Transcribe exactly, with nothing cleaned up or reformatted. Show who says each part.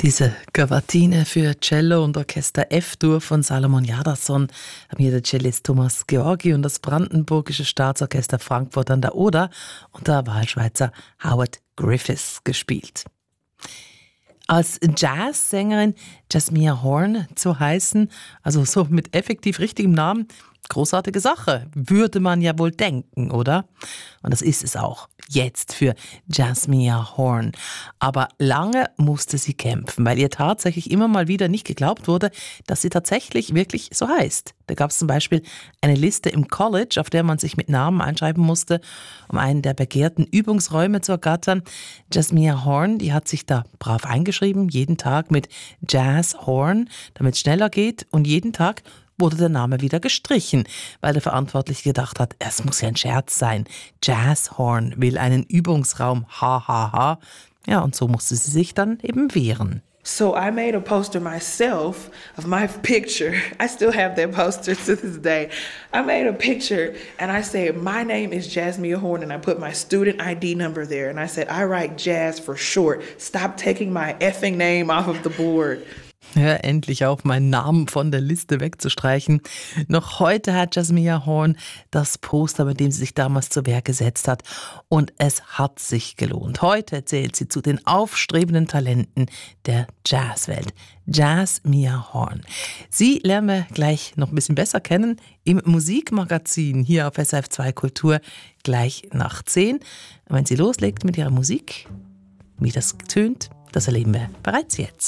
Speaker 1: Diese Cavatine für Cello und Orchester F-Dur von Salomon Jadason haben hier der Cellist Thomas Georgi und das Brandenburgische Staatsorchester Frankfurt an der Oder und der Wahlschweizer Howard Griffiths gespielt. Als Jazzsängerin Jasmia Horn zu heißen, also so mit effektiv richtigem Namen, großartige Sache, würde man ja wohl denken, oder? Und das ist es auch, jetzt für Jasmia Horn. Aber lange musste sie kämpfen, weil ihr tatsächlich immer mal wieder nicht geglaubt wurde, dass sie tatsächlich wirklich so heißt. Da gab es zum Beispiel eine Liste im College, auf der man sich mit Namen einschreiben musste, um einen der begehrten Übungsräume zu ergattern. Jasmia Horn, die hat sich da brav eingeschrieben, jeden Tag mit Jazz Horn, damit es schneller geht, und jeden Tag wurde der Name wieder gestrichen, weil der Verantwortliche gedacht hat, es muss ja ein Scherz sein. Jazzhorn will einen Übungsraum, ha ha ha. Ja, und so musste sie sich dann eben wehren.
Speaker 2: So I made a poster myself of my picture. I still have that poster to this day. I made a picture and I said, my name is Jasmia Horn, and I put my student I D number there. And I said, I write jazz for short. Stop taking my effing name off of the board.
Speaker 1: Ja, endlich auch meinen Namen von der Liste wegzustreichen. Noch heute hat Jasmia Horn das Poster, mit dem sie sich damals zur Wehr gesetzt hat. Und es hat sich gelohnt. Heute zählt sie zu den aufstrebenden Talenten der Jazzwelt. Jasmia Horn. Sie lernen wir gleich noch ein bisschen besser kennen im Musikmagazin hier auf S R F zwei Kultur gleich nach zehn. Und wenn sie loslegt mit ihrer Musik, wie das tönt, das erleben wir bereits jetzt.